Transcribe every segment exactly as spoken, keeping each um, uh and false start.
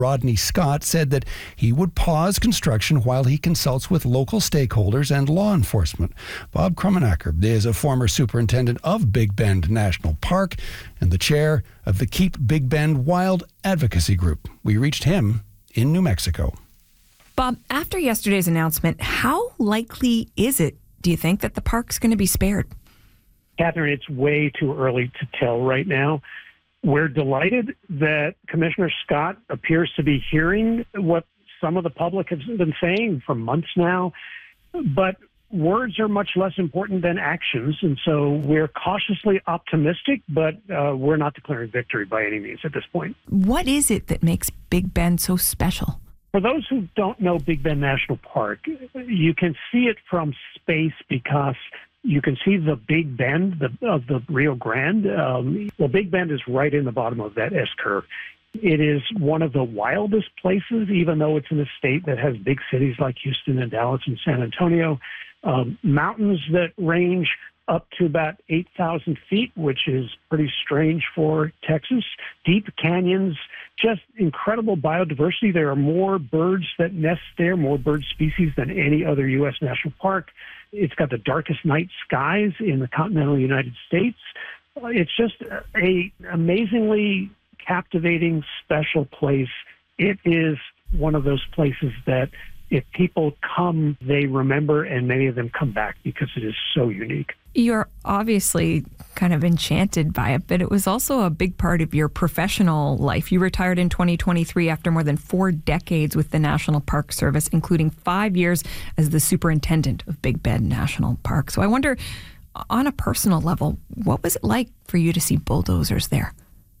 Rodney Scott said that he would pause construction while he consults with local stakeholders and law enforcement. Bob Krummenacher is a former superintendent of Big Bend National Park and the chair of the Keep Big Bend Wild Advocacy Group. We reached him in New Mexico. Bob, after yesterday's announcement, how likely is it, do you think, that the park's going to be spared? Catherine, it's way too early to tell right now. We're delighted that Commissioner Scott appears to be hearing what some of the public has been saying for months now, but words are much less important than actions, and so we're cautiously optimistic, but uh, we're not declaring victory by any means at this point. What is it that makes Big Bend so special? For those who don't know Big Bend National Park, you can see it from space because you can see the Big Bend the, of the Rio Grande. Um, well, Big Bend is right in the bottom of that S-curve. It is one of the wildest places, even though it's in a state that has big cities like Houston and Dallas and San Antonio. Um, mountains that range up to about eight thousand feet, which is pretty strange for Texas. Deep canyons, just incredible biodiversity. There are more birds that nest there, more bird species than any other U S national park. It's got the darkest night skies in the continental United States. Uh, It's just a amazingly captivating, special place. It is one of those places that if people come, they remember, and many of them come back because it is so unique. You're obviously kind of enchanted by it, but it was also a big part of your professional life. You retired in twenty twenty-three after more than four decades with the National Park Service, including five years as the superintendent of Big Bend National Park. So I wonder, on a personal level, what was it like for you to see bulldozers there?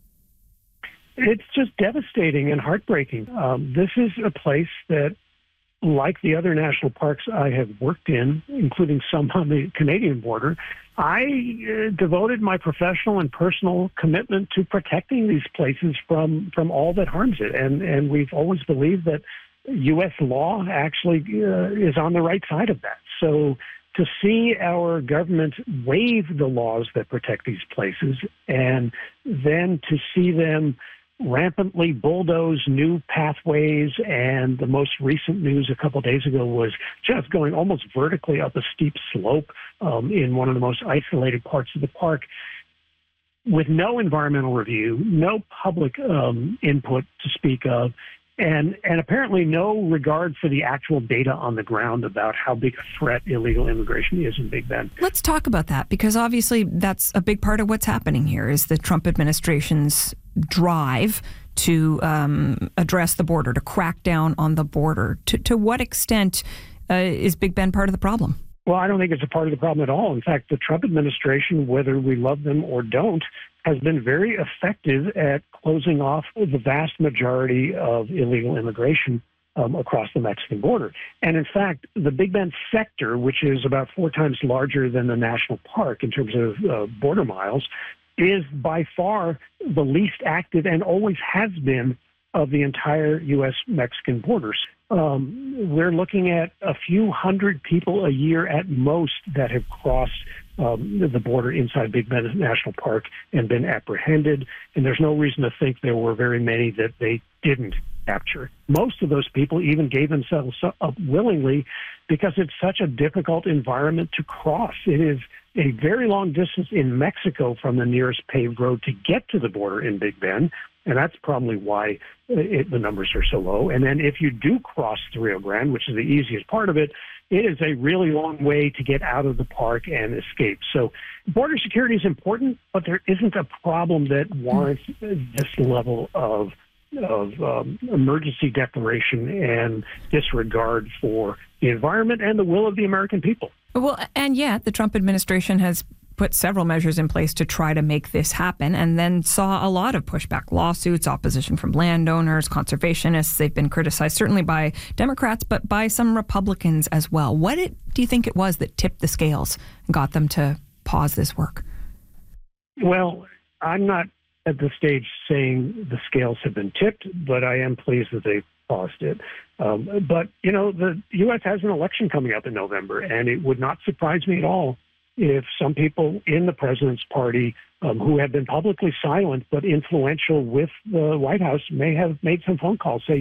It's just devastating and heartbreaking. Um, this is a place that, like the other national parks I have worked in, including some on the Canadian border, I uh, devoted my professional and personal commitment to protecting these places from, from all that harms it. And, and we've always believed that U S law actually uh, is on the right side of that. So to see our government waive the laws that protect these places and then to see them rampantly bulldoze new pathways, and the most recent news a couple of days ago was just going almost vertically up a steep slope um, in one of the most isolated parts of the park with no environmental review, no public um, input to speak of, and, and apparently no regard for the actual data on the ground about how big a threat illegal immigration is in Big Bend. Let's talk about that, because obviously that's a big part of what's happening here is the Trump administration's drive to um, address the border, to crack down on the border. To, to what extent uh, is Big Bend part of the problem? Well, I don't think it's a part of the problem at all. In fact, the Trump administration, whether we love them or don't, has been very effective at closing off the vast majority of illegal immigration um, across the Mexican border. And in fact, the Big Bend sector, which is about four times larger than the national park in terms of uh, border miles, is by far the least active and always has been of the entire U S Mexican borders. Um, we're looking at a few hundred people a year at most that have crossed um, the border inside Big Bend National Park and been apprehended, and there's no reason to think there were very many that they didn't capture. Most of those people even gave themselves up willingly because it's such a difficult environment to cross. It is a very long distance in Mexico from the nearest paved road to get to the border in Big Bend, and that's probably why it, the numbers are so low. And then if you do cross the Rio Grande, which is the easiest part of it, it is a really long way to get out of the park and escape. So border security is important, but there isn't a problem that warrants this level of of um, emergency declaration and disregard for the environment and the will of the American people. Well, and yet the Trump administration has put several measures in place to try to make this happen, and then saw a lot of pushback, lawsuits, opposition from landowners, conservationists. They've been criticized certainly by Democrats, but by some Republicans as well. What it, do you think it was that tipped the scales and got them to pause this work? Well, I'm not at this stage saying the scales have been tipped, but I am pleased that they paused it. Um, but, you know, the U S has an election coming up in November, and it would not surprise me at all if some people in the president's party um, who have been publicly silent but influential with the White House may have made some phone calls, say,